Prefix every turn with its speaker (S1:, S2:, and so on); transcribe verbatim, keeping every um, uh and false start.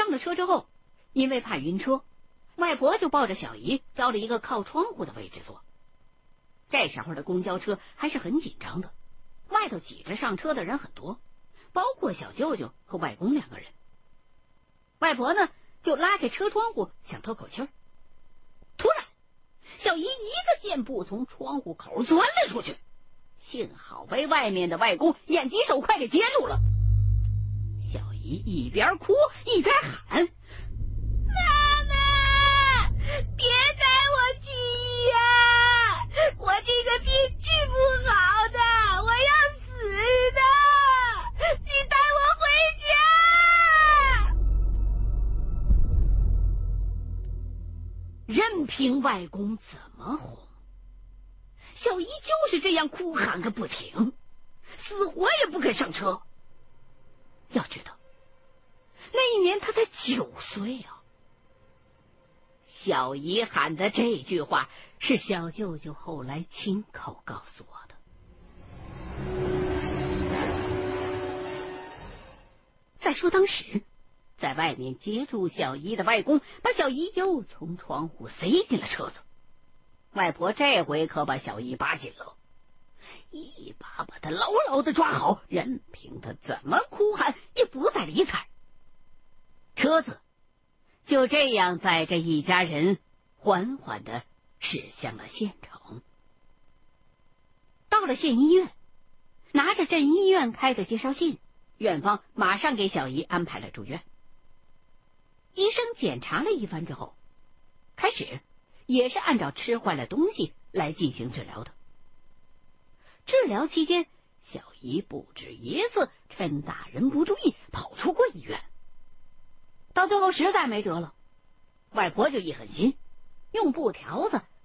S1: 上了车之后，因为怕晕车，外婆就抱着小姨挑了一个靠窗户的位置坐。这时候的公交车还是很紧张的，外头挤着上车的人很多，包括小舅舅和外公两个人。外婆呢，就拉开车窗户想透口气儿。突然，小姨一个箭步从窗户口钻了出去，幸好被外面的外公眼疾手快给接住了。小姨一边哭一边喊：“
S2: 妈妈，别带我去医院，我这个病治不好的，我要死的，你带我回家！”
S1: 任凭外公怎么哄，小姨就是这样哭喊个不停，死活也不肯上车。要知道，那一年她才九岁啊。小姨喊的这句话是小舅舅后来亲口告诉我的。再说当时在外面接住小姨的外公把小姨又从窗户塞进了车子，外婆这回可把小姨扒紧了，一把把她牢牢地抓好，任凭她怎么哭喊也不再理睬。车子就这样载着一家人缓缓地驶向了县城。到了县医院，拿着镇医院开的介绍信，院方马上给小姨安排了住院。医生检查了一番之后，开始也是按照吃坏了东西来进行治疗的。治疗期间，小姨不止一次趁大人不注意跑出过医院。到最后实在没辙了，外婆就一狠心，用布条子